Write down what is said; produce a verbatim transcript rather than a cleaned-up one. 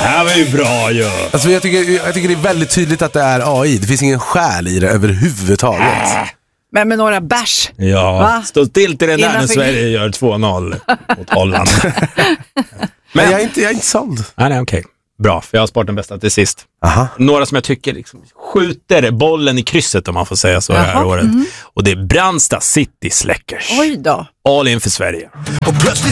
här var ju bra ju. Alltså, jag, tycker, jag tycker det är väldigt tydligt att det är A I. Det finns ingen själ i det överhuvudtaget. Äh. Men med några bärs. Ja, Va? Stå still till den där när Sverige gör två noll mot Holland. Men jag är inte, jag är inte såld. Nej, nej, okej. Okay. Bra, för jag har sparat den bästa till sist. Aha. Några som jag tycker liksom skjuter bollen i krysset, om man får säga så, det här året. Mm. Och det är Brandsta City Släckers. Oj då. All in för Sverige. Och plötsligt